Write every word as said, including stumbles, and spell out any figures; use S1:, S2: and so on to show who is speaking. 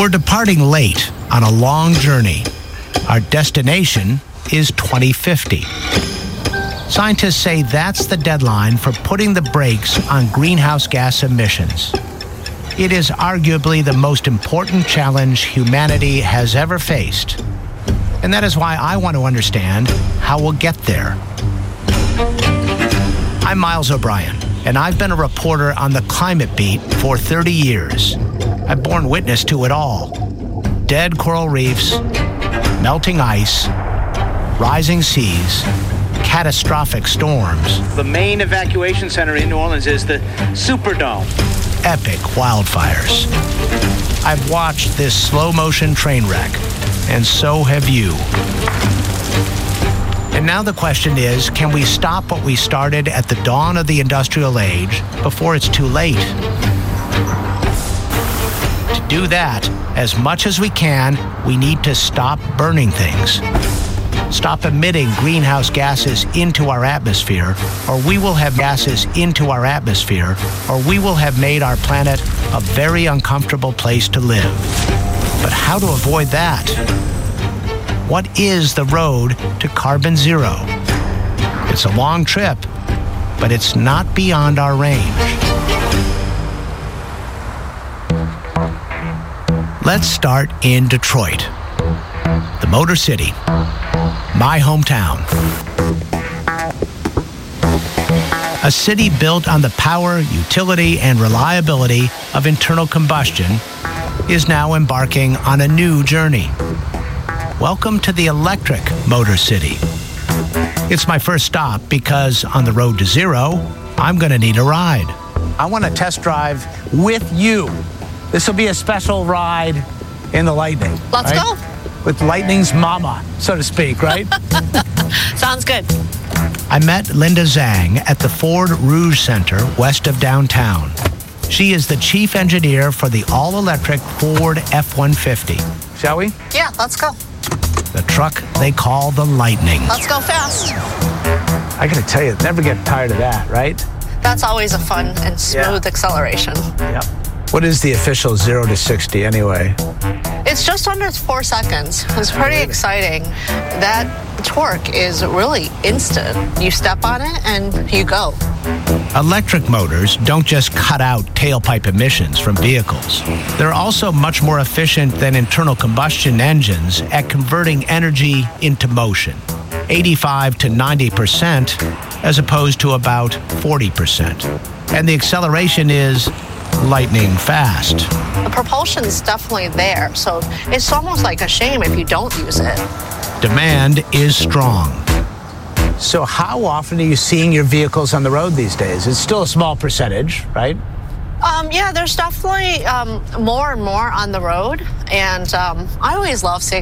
S1: We're departing late on a long journey. Our destination is twenty fifty. Scientists say that's the deadline for putting the brakes on greenhouse gas emissions. It is arguably the most important challenge humanity has ever faced. And that is why I want to understand how we'll get there. I'm Miles O'Brien, and I've been a reporter on the Climate Beat for thirty years. I've borne witness to it all. Dead coral reefs, melting ice, rising seas, catastrophic storms.
S2: The main evacuation center in New Orleans is the Superdome.
S1: Epic wildfires. I've watched this slow-motion train wreck, and so have you. And now the question is, can we stop what we started at the dawn of the industrial age before it's too late? To do that, as much as we can, we need to stop burning things. Stop emitting greenhouse gases into our atmosphere, or we will have gases into our atmosphere, or we will have made our planet a very uncomfortable place to live. But how to avoid that? What is the road to carbon zero? It's a long trip, but it's not beyond our range. Let's start in Detroit, the Motor City, my hometown. A city built on the power, utility, and reliability of internal combustion is now embarking on a new journey. Welcome to the electric Motor City. It's my first stop because on the road to zero, I'm going to need a ride. I want to test drive with you. This will be a special ride in the Lightning.
S3: Let's
S1: right?
S3: go.
S1: With Lightning's mama, so to speak, right?
S3: Sounds good.
S1: I met Linda Zhang at the Ford Rouge Center west of downtown. She is the chief engineer for the all-electric Ford F one fifty. Shall we?
S3: Yeah, let's go.
S1: The truck they call the Lightning.
S3: Let's go fast.
S1: I gotta tell you, never get tired of that, right?
S3: That's always a fun and smooth
S1: Yeah.
S3: acceleration.
S1: Yep. What is the official zero to sixty anyway?
S3: It's just under four seconds. It's pretty exciting. That torque is really instant. You step on it and you go.
S1: Electric motors don't just cut out tailpipe emissions from vehicles. They're also much more efficient than internal combustion engines at converting energy into motion. eighty-five to ninety percent as opposed to about forty percent. And the acceleration is lightning fast.
S3: The propulsion's definitely there, so it's almost like a shame if you don't use it.
S1: Demand is strong. So how often are you seeing your vehicles on the road these days? It's still a small percentage, right?
S3: Um, yeah, there's definitely um, more and more on the road, and um, I always love seeing